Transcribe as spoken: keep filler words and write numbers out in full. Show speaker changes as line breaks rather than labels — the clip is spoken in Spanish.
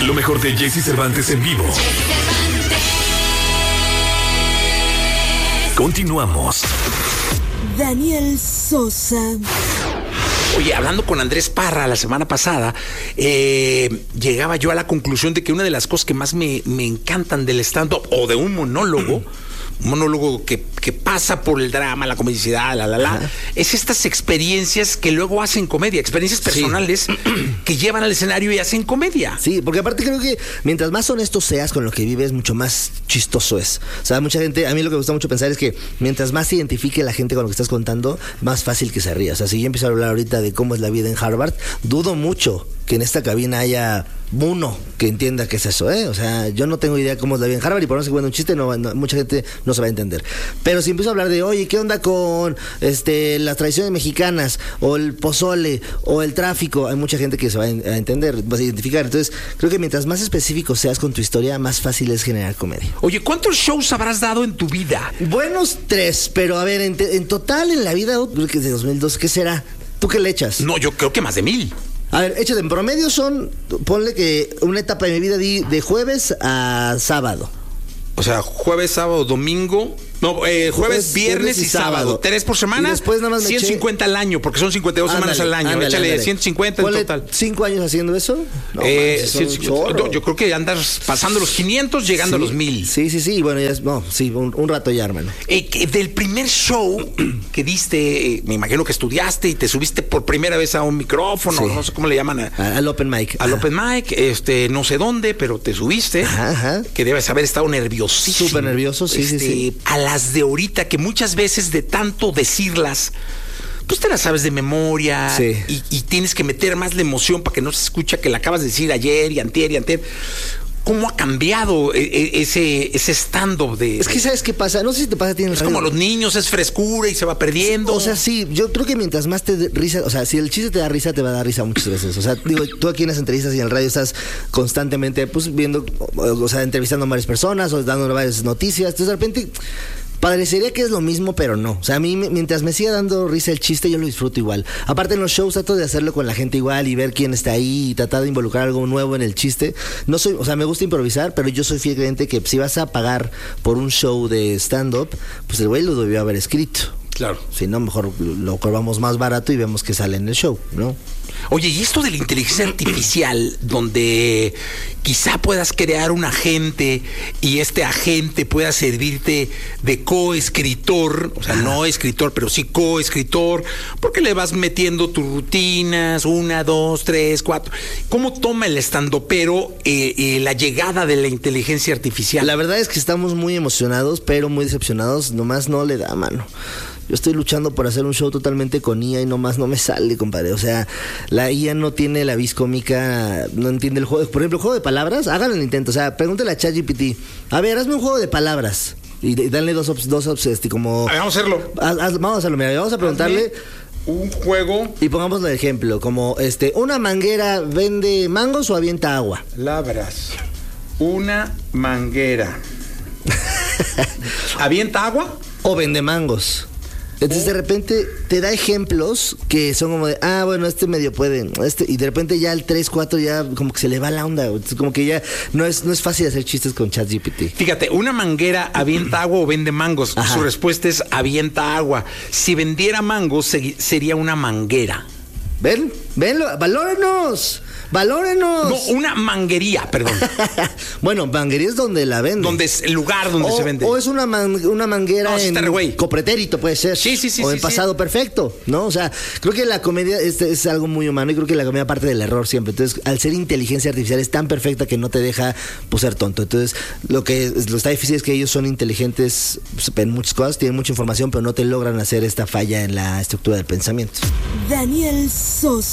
Lo mejor de Jesse Cervantes en vivo. Continuamos.
Daniel Sosa.
Oye, hablando con Andrés Parra la semana pasada, eh, llegaba yo a la conclusión de que una de las cosas que más me, me encantan del stand-up o de un monólogo, un monólogo que, que pasa por el drama, la comicidad, la, la, la, Ajá. es estas experiencias que luego hacen comedia, experiencias personales sí. que llevan al escenario y hacen comedia.
Sí, porque aparte creo que mientras más honesto seas con lo que vives, mucho más chistoso es. O sea, mucha gente, a mí lo que me gusta mucho pensar es que mientras más se identifique la gente con lo que estás contando, más fácil que se ría. O sea, si yo empiezo a hablar ahorita de cómo es la vida en Harvard, dudo mucho que en esta cabina haya uno que entienda qué es eso, ¿eh? O sea, yo no tengo idea cómo es la vida en Harvard y por no sé cuando un chiste, no, no, mucha gente no se va a entender. Pero si empiezo a hablar de, oye, ¿qué onda con este las tradiciones mexicanas? O el pozole, o el tráfico, hay mucha gente que se va a entender, va a identificar. Entonces, creo que mientras más específico seas con tu historia, más fácil es generar comedia.
Oye, ¿cuántos shows habrás dado en tu vida?
Buenos tres, pero a ver, en, en total en la vida, creo que de dos mil dos, ¿qué será? ¿Tú qué le echas?
No, yo creo que más de mil.
A ver, échate, en promedio son, ponle que una etapa de mi vida di de jueves a sábado.
O sea, jueves, sábado, domingo. No, eh, jueves, jueves, viernes y, y sábado. sábado. Tres por semana. Y después nada más ciento cincuenta eché... al año, porque son cincuenta y dos ándale, semanas al año.
Ándale,
Échale
ándale.
ciento cincuenta en total.
¿Cinco años haciendo eso?
No, eh, man, ciento cincuenta, yo, yo creo que andas pasando los quinientos, llegando
sí,
a los mil.
Sí, sí, sí. Bueno, ya es, no, sí, un, un rato ya, hermano.
Eh, del primer show que diste, eh, me imagino que estudiaste y te subiste por primera vez a un micrófono, sí. no sé cómo le llaman. A,
al open mic.
Al ajá. open mic, este, no sé dónde, pero te subiste.
Ajá, ajá.
Que debes haber estado nerviosísimo.
Súper nervioso, sí,
este,
sí, sí.
A las de ahorita, que muchas veces de tanto decirlas, pues te las sabes de memoria
sí.
y, y tienes que meter más la emoción para que no se escucha que la acabas de decir ayer y antier y antier. ¿Cómo ha cambiado ese, ese stand-up de...?
Es que ¿sabes qué pasa? No sé si te pasa a ti en el
Es
radio.
como los niños, es frescura y se va perdiendo.
O sea, sí, yo creo que mientras más te dé risa, o sea, si el chiste te da risa, te va a dar risa muchas veces. O sea, digo, tú aquí en las entrevistas y en el radio estás constantemente, pues, viendo, o sea, entrevistando a varias personas o dando varias noticias. Entonces, de repente... parecería que es lo mismo, pero no. O sea, a mí, mientras me siga dando risa el chiste, yo lo disfruto igual. Aparte, en los shows trato de hacerlo con la gente igual y ver quién está ahí y tratar de involucrar algo nuevo en el chiste. No soy, o sea, me gusta improvisar, pero yo soy fiel creyente que si vas a pagar por un show de stand-up, pues el güey lo debió haber escrito.
Claro.
Si no, mejor lo cobramos más barato y vemos que sale en el show, ¿no?
Oye, y esto de la inteligencia artificial, donde quizá puedas crear un agente y este agente pueda servirte de coescritor, o sea, no escritor, pero sí coescritor, porque le vas metiendo tus rutinas, una, dos, tres, cuatro. ¿Cómo toma el estandopero eh, eh, la llegada de la inteligencia artificial?
La verdad es que estamos muy emocionados, pero muy decepcionados, nomás no le da mano. Yo estoy luchando por hacer un show totalmente con I A y nomás no me sale, compadre. O sea, la I A no tiene la vis cómica, no entiende el juego. Por ejemplo, el juego de palabras, hagan el intento. O sea, pregúntale a ChatGPT, a ver, hazme un juego de palabras. Y dale dos, ops, dos ops, este, como...
A ver, vamos a hacerlo.
Haz, haz, vamos a hacerlo, mira, vamos a preguntarle...
un juego...
Y pongamos el ejemplo, como, este, ¿una manguera vende mangos o avienta agua?
Palabras. Una manguera. ¿Avienta agua?
O vende mangos. Entonces de repente te da ejemplos que son como de, ah, bueno, este medio puede, este, y de repente ya el tres, cuatro ya como que se le va la onda, como que ya no es, no es fácil hacer chistes con ChatGPT.
Fíjate, ¿una manguera avienta agua o vende mangos? Ajá. Su respuesta es avienta agua. Si vendiera mangos sería una manguera.
¿Ven? ¡Venlo! ¡Valórenos! ¡Valórenos!
No, una manguería, perdón.
Bueno, manguería es donde la venden.
Donde es el lugar donde
o,
se vende.
O es una, man, una manguera no, en copretérito, puede ser.
Sí, sí, sí.
O
sí,
en pasado
sí.
perfecto, ¿no? O sea, creo que la comedia es, es algo muy humano y creo que la comedia parte del error siempre. Entonces, al ser inteligencia artificial es tan perfecta que no te deja pues, ser tonto. Entonces, lo que lo está difícil es que ellos son inteligentes pues, en muchas cosas, tienen mucha información, pero no te logran hacer esta falla en la estructura del pensamiento.
Daniel Sosa.